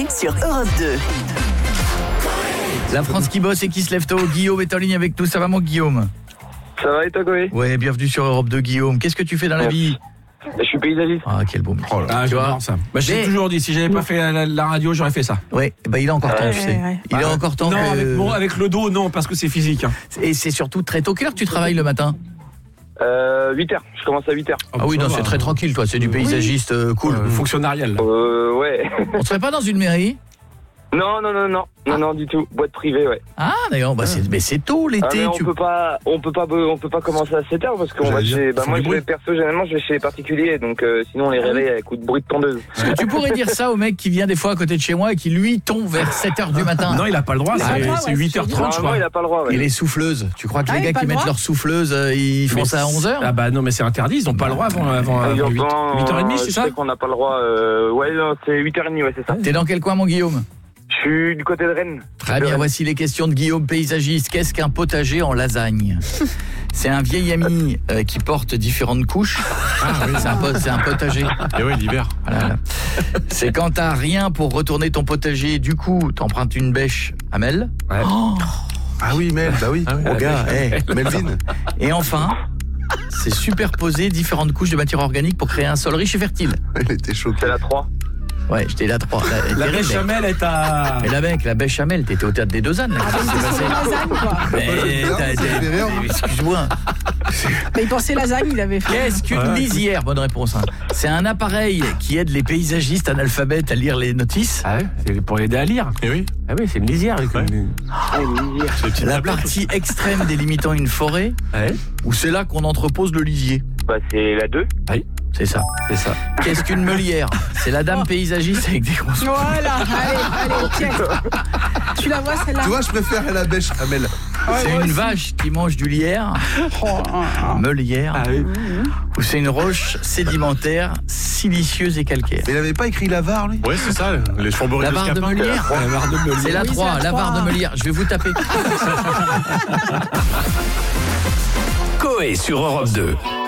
Coé sur Europe 2. La France qui bosse et qui se lève tôt. Guillaume est en ligne avec nous. Ça va, mon Guillaume? Ça va et toi, Coé? Ouais, bienvenue sur Europe 2, Guillaume. Qu'est-ce que tu fais dans la vie? Je suis paysagiste. Ah, quel beau métier. Ah, tu vois j'adore ça. Bah, j'ai toujours dit, si j'avais pas fait la radio, j'aurais fait ça. Ouais, bah il a encore temps, tu sais. ouais. Il a encore temps. Non, que... avec le dos, non, parce que c'est physique. Et c'est surtout très tôt. Quelle heure tu travailles le matin? 8h. Je commence à 8h. Ah oui, non, c'est très tranquille, toi. C'est du paysagiste cool. Fonctionnarial. Ouais. On serait pas dans une mairie? Non, du tout. Boîte privée, ouais. Ah, d'ailleurs, bah mais c'est tôt l'été. Mais on peut pas commencer à 7h parce qu'on va chez, moi généralement je vais chez les particuliers, donc sinon on les réveille avec coup de bruit de tondeuse. Est-ce que tu pourrais dire ça au mec qui vient des fois à côté de chez moi et qui lui tombe vers 7h du matin? Non, il a pas le droit, c'est 8h30 je crois. Il a pas le droit, ouais. Et les souffleuses, tu crois que les gars qui mettent leurs souffleuses, ils font ça à 11h? Ah bah non, mais c'est interdit, ils ont pas le droit avant 8h30, c'est ça? Je sais qu'on n'a pas le droit, ouais, non, c'est 8h30, ouais, c'est ça. T'es dans quel coin, mon Guillaume? Je suis du côté de Rennes. Très bien, voici les questions de Guillaume, paysagiste. Qu'est-ce qu'un potager en lasagne? C'est un vieil ami qui porte différentes couches. Ah oui, c'est un potager. Et oui, l'hiver. Voilà. C'est quand t'as rien pour retourner ton potager, du coup, t'empruntes une bêche à Mel. Ouais. Oh, Ah oui, Mel, bah oui. mon gars, Melvin. Et enfin, c'est superposer différentes couches de matière organique pour créer un sol riche et fertile. Il était choqué. C'est la 3. Ouais, j'étais là 3. La béchamel est à... Mais la béchamel, t'étais au théâtre des Deux Ânes. C'est lasagne, quoi. Excuse-moi. Mais il pensait lasagne, il avait fait. Qu'est-ce qu'une lisière? Bonne réponse. C'est un appareil qui aide les paysagistes analphabètes à lire les notices. Ah ouais, c'est pour aider à lire. Et oui. Ah oui, c'est une lisière. La partie extrême délimitant une forêt, où c'est là qu'on entrepose le lisier. Bah c'est la 2. Oui. C'est ça. Qu'est-ce qu'une meulière? C'est la dame paysagiste avec des grosses... Voilà, allez, tiens. Tu la vois celle-là? Tu vois, je préfère la bêche à Mel. C'est une vache qui mange du lierre, meulière, ou c'est une roche sédimentaire, silicieuse et calcaire. Mais il avait pas écrit l'avare, lui? Ouais, c'est ça, les chambourés La de barre de Scapin. Meulière. C'est la 3, la barre de Meulière. Je vais vous taper. Coé sur Europe 2.